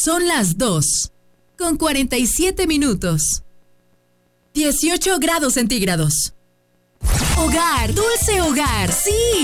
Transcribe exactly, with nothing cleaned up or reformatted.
Son las dos, con cuarenta y siete minutos. dieciocho grados centígrados. Hogar, dulce hogar, sí.